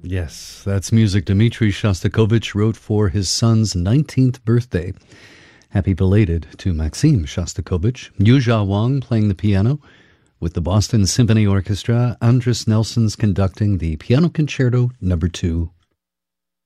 Yes, that's music Dmitri Shostakovich wrote for his son's 19th birthday. Happy belated to Maxim Shostakovich. Yuzha Wang playing the piano. With the Boston Symphony Orchestra, Andris Nelson's conducting the Piano Concerto No. 2